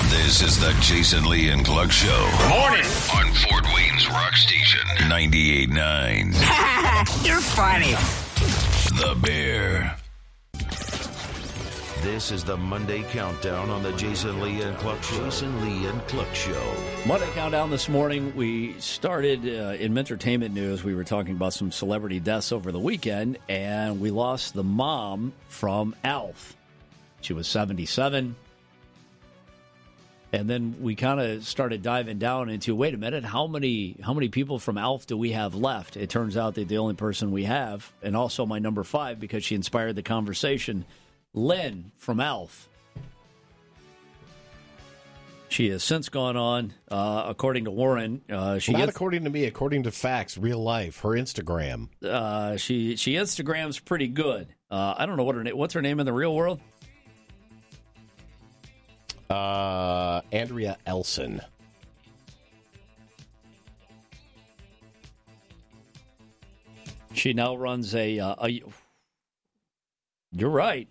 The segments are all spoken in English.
This is the Jason Lee and Clark Show. Morning. On Fort Wayne's Rock Station, 98.9. You're funny. The Bear. This is the Monday Countdown on the Jason Lee and Clark Show. Jason Lee and Clark Show. Monday Countdown this morning, we started in entertainment news. We were talking about some celebrity deaths over the weekend, and we lost the mom from ALF. She was 77. And then we kind of started diving down into, wait a minute, how many people from ALF do we have left? It turns out that the only person we have, and also my number 5, because she inspired the conversation, Lynn from ALF. She has since gone on, according to Warren. According to me, according to facts, real life, her Instagram. She Instagrams pretty good. I don't know what's her name in the real world? Andrea Elson. She now runs a you're right.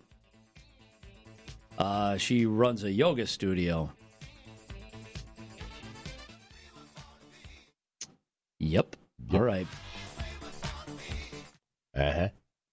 She runs a yoga studio. Yep. All right. Uh-huh.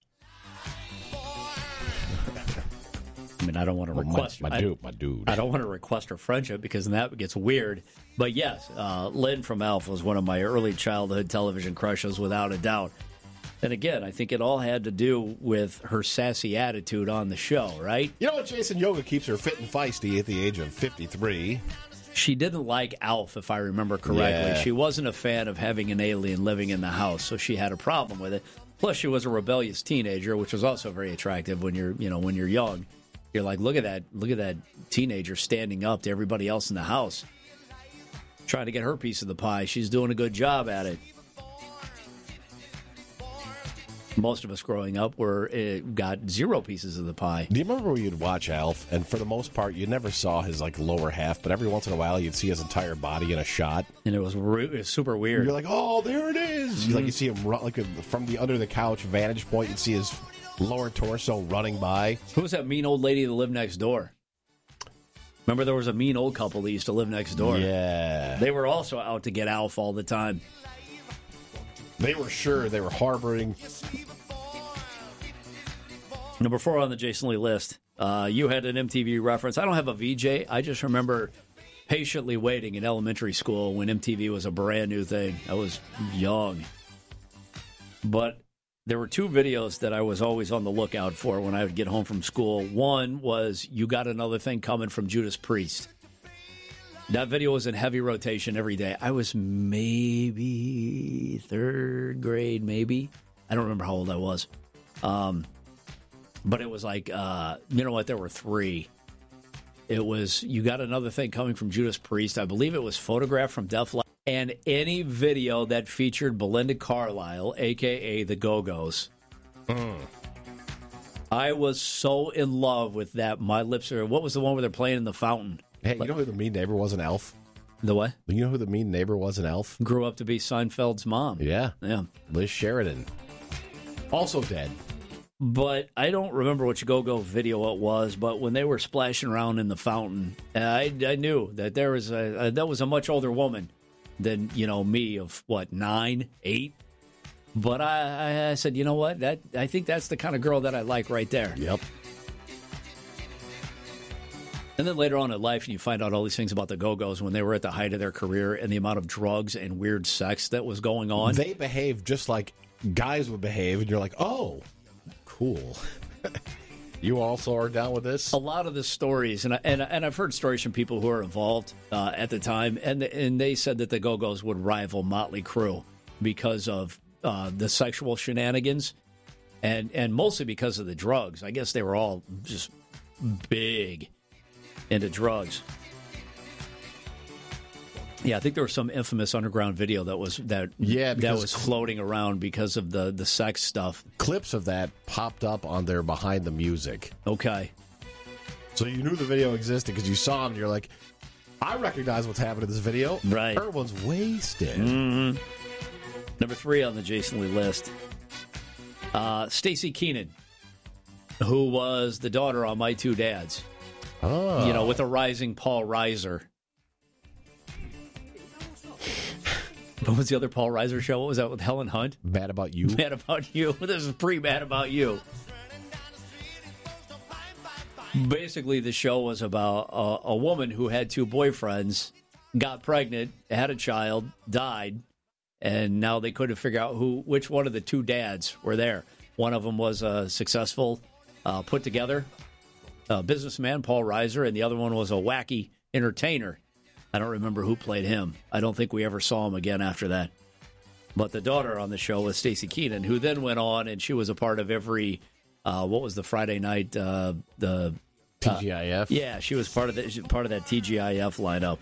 I mean, I don't want to request my dude. I don't want to request her friendship because then that gets weird. But yes, Lynn from ALF was one of my early childhood television crushes, without a doubt. And again, I think it all had to do with her sassy attitude on the show, right? You know what, Jason? Yoga keeps her fit and feisty at the age of 53. She didn't like ALF, if I remember correctly. Yeah. She wasn't a fan of having an alien living in the house, so she had a problem with it. Plus, she was a rebellious teenager, which was also very attractive when you're young. You're like, look at that teenager standing up to everybody else in the house, trying to get her piece of the pie. She's doing a good job at it. Most of us growing up got 0 pieces of the pie. Do you remember when you'd watch Alf, and for the most part, you never saw his lower half, but every once in a while, you'd see his entire body in a shot, and it was super weird. You're like, oh, there it is. Mm-hmm. You see him run, from the under the couch vantage point. You'd see his lower torso running by. Who was that mean old lady that lived next door? Remember, there was a mean old couple that used to live next door. Yeah, they were also out to get Alf all the time. They were sure they were harboring. Number 4 on the Jason Lee list. You had an MTV reference. I don't have a VJ. I just remember patiently waiting in elementary school when MTV was a brand new thing. I was young. But there were 2 videos that I was always on the lookout for when I would get home from school. One was You Got Another Thing Coming from Judas Priest. That video was in heavy rotation every day. I was maybe 3rd grade, maybe. I don't remember how old I was. But it was like, you know what? There were 3. It was You Got Another Thing Coming from Judas Priest. I believe it was Photographed from Def Leppard. And any video that featured Belinda Carlisle, a.k.a. the Go-Go's. I was so in love with that. My lips are... What was the one where they're playing in the fountain? Hey, you know who the mean neighbor was in Elf? The what? You know who the mean neighbor was in Elf? Grew up to be Seinfeld's mom. Yeah. Yeah. Liz Sheridan. Also dead. But I don't remember which Go-Go video it was, but when they were splashing around in the fountain, I knew that there was that was a much older woman than, me of, 9, 8? But I said, you know what? I think that's the kind of girl that I like right there. Yep. And then later on in life, you find out all these things about the Go-Go's when they were at the height of their career and the amount of drugs and weird sex that was going on. They behaved just like guys would behave, and you're like, oh, cool. You also are down with this? A lot of the stories, and I've heard stories from people who are involved at the time, and they said that the Go-Go's would rival Motley Crue because of the sexual shenanigans, and mostly because of the drugs. I guess they were all just big into drugs. Yeah, I think there was some infamous underground video that was floating around because of the sex stuff. Clips of that popped up on their Behind the Music. Okay. So you knew the video existed because you saw him and you're like, I recognize what's happening in this video. Right. Everyone's wasted. Mm-hmm. Number 3 on the Jason Lee list. Stacey Keenan, who was the daughter on My Two Dads. Oh. With a rising Paul Reiser. What was the other Paul Reiser show? What was that with Helen Hunt? Mad About You? Mad About You. This is pre-Mad About You. Basically, the show was about a woman who had 2 boyfriends, got pregnant, had a child, died, and now they couldn't figure out which one of the 2 dads were there. One of them was a successful, put-together businessman, Paul Reiser, and the other one was a wacky entertainer. I don't remember who played him. I don't think we ever saw him again after that. But the daughter on the show was Stacey Keenan, who then went on, and she was a part of every, what was the Friday night, the TGIF? Yeah, she was part of that TGIF lineup.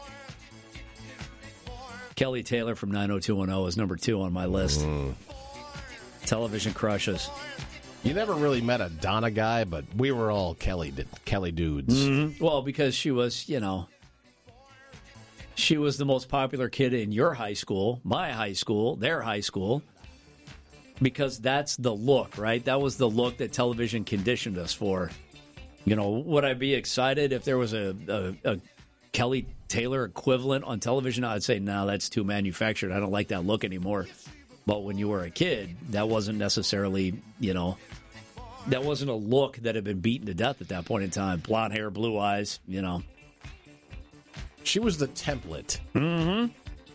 Kelly Taylor from 90210 is number 2 on my list. Television crushes. You never really met a Donna guy, but we were all Kelly dudes. Mm-hmm. Well, because she was, she was the most popular kid in your high school, my high school, their high school, because that's the look, right? That was the look that television conditioned us for. Would I be excited if there was a Kelly Taylor equivalent on television? I'd say, no, that's too manufactured. I don't like that look anymore. But when you were a kid, that wasn't necessarily, that wasn't a look that had been beaten to death at that point in time. Blonde hair, blue eyes, She was the template. Mm-hmm.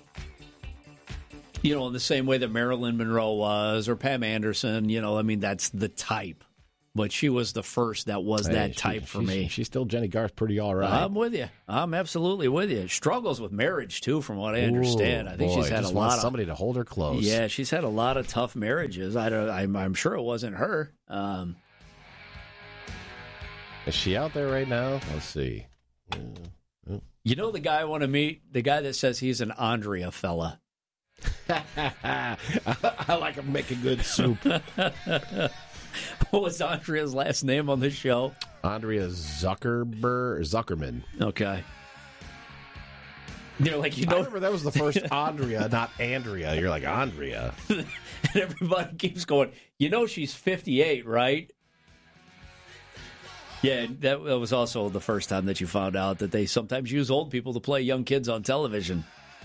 In the same way that Marilyn Monroe was, or Pam Anderson, that's the type. But she was the first that was that type for me. She's still Jenny Garth pretty all right. I'm with you. I'm absolutely with you. Struggles with marriage, too, from what I understand. I think she's had a lot of... somebody to hold her close. Yeah, she's had a lot of tough marriages. I'm sure it wasn't her. Is she out there right now? Let's see. The guy I want to meet? The guy that says he's an Andrea fella. I like him making good soup. What was Andrea's last name on this show? Andrea Zuckerman. Okay. I remember that was the first Andrea, not Andrea. You're like, Andrea. And everybody keeps going, she's 58, right? Yeah, that was also the first time that you found out that they sometimes use old people to play young kids on television.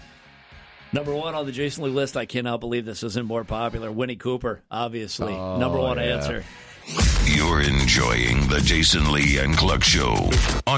Number 1 on the Jason Lee list, I cannot believe this isn't more popular. Winnie Cooper, obviously. Number 1 answer. You're enjoying the Jason Lee and Cluck Show on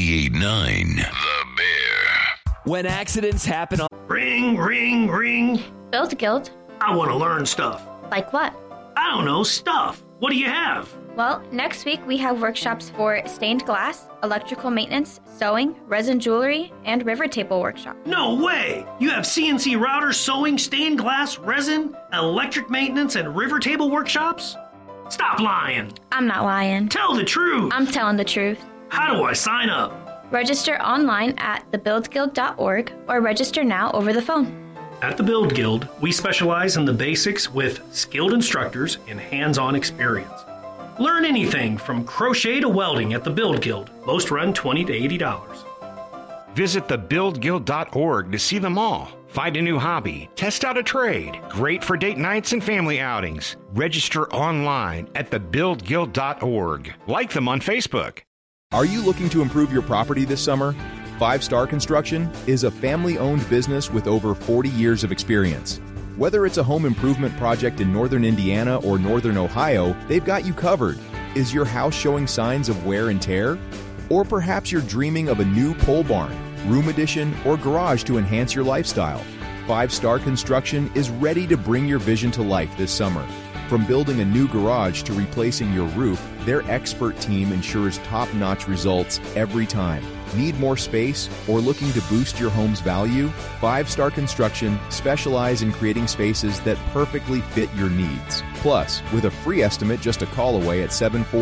98.9 The Bear. When accidents happen on... Ring, ring, ring. Build Guild. I want to learn stuff. Like what? I don't know, stuff. What do you have? Well, next week we have workshops for stained glass, electrical maintenance, sewing, resin jewelry, and river table workshop. No way! You have CNC router, sewing, stained glass, resin, electric maintenance, and river table workshops? Stop lying! I'm not lying. Tell the truth! I'm telling the truth. How do I sign up? Register online at thebuildguild.org or register now over the phone. At the Build Guild, we specialize in the basics with skilled instructors and hands-on experience. Learn anything from crochet to welding at the Build Guild. Most run $20 to $80. Visit thebuildguild.org to see them all. Find a new hobby, test out a trade. Great for date nights and family outings. Register online at thebuildguild.org. Like them on Facebook. Are you looking to improve your property this summer? 5 Star Construction is a family-owned business with over 40 years of experience. Whether it's a home improvement project in northern Indiana or northern Ohio, they've got you covered. Is your house showing signs of wear and tear? Or perhaps you're dreaming of a new pole barn, room addition, or garage to enhance your lifestyle. 5 Star Construction is ready to bring your vision to life this summer. From building a new garage to replacing your roof, their expert team ensures top-notch results every time. Need more space or looking to boost your home's value? 5 Star Construction specialize in creating spaces that perfectly fit your needs. Plus, with a free estimate just a call away at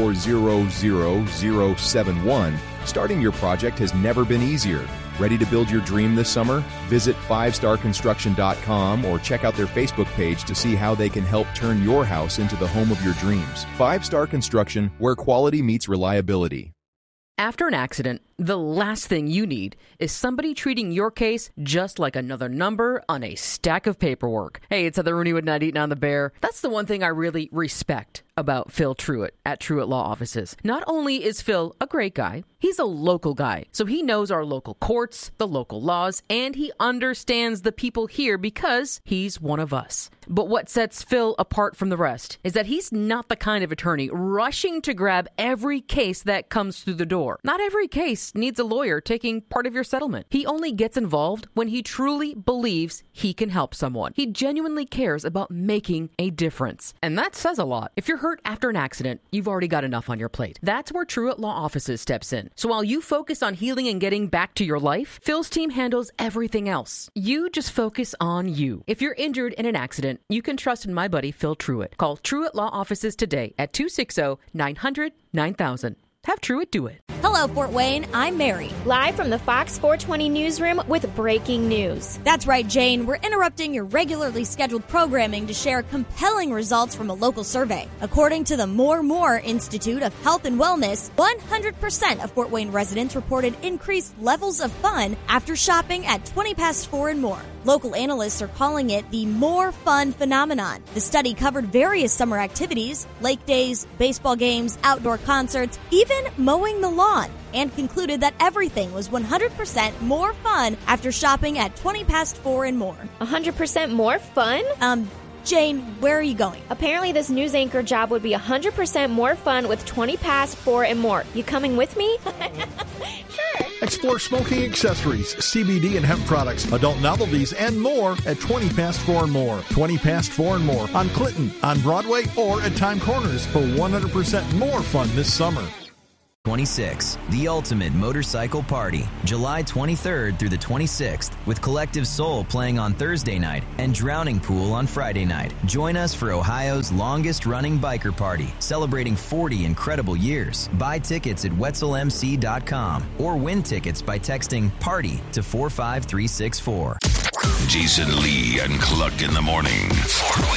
7400071, starting your project has never been easier. Ready to build your dream this summer? Visit 5starconstruction.com or check out their Facebook page to see how they can help turn your house into the home of your dreams. 5 Star Construction, where quality meets reliability. After an accident, The last thing you need is somebody treating your case just like another number on a stack of paperwork. Hey, it's Heather Rooney with 98.9 The Bear. That's the one thing I really respect about Phil Truitt at Truitt Law Offices. Not only is Phil a great guy, he's a local guy. So he knows our local courts, the local laws, and he understands the people here because he's one of us. But what sets Phil apart from the rest is that he's not the kind of attorney rushing to grab every case that comes through the door. Not every case needs a lawyer taking part of your settlement. He only gets involved when he truly believes he can help someone. He genuinely cares about making a difference. And that says a lot. If you're hurt after an accident, you've already got enough on your plate. That's where Truitt Law Offices steps in. So while you focus on healing and getting back to your life, Phil's team handles everything else. You just focus on you. If you're injured in an accident, you can trust in my buddy Phil Truitt. Call Truitt Law Offices today at 260-900-9000. Have Truitt do it. Hello, Fort Wayne. I'm Mary. Live from the Fox 420 newsroom with breaking news. That's right, Jane. We're interrupting your regularly scheduled programming to share compelling results from a local survey. According to the More Institute of Health and Wellness, 100% of Fort Wayne residents reported increased levels of fun after shopping at 20 past 4 and more. Local analysts are calling it the More Fun phenomenon. The study covered various summer activities, lake days, baseball games, outdoor concerts, even mowing the lawn, and concluded that everything was 100% more fun after shopping at 20 past 4 and more. 100% more fun? Jane, where are you going? Apparently this news anchor job would be 100% more fun with 20 past 4 and more. You coming with me? Sure. Explore smoking accessories, CBD and hemp products, adult novelties, and more at 20 past 4 and more. 20 past 4 and more on Clinton, on Broadway, or at Time Corners for 100% more fun this summer. 26, the ultimate motorcycle party, July 23rd through the 26th, with Collective Soul playing on Thursday night and Drowning Pool on Friday night. Join us for Ohio's longest-running biker party, celebrating 40 incredible years. Buy tickets at WetzelMC.com or win tickets by texting PARTY to 45364. Jason Lee and Cluck in the morning.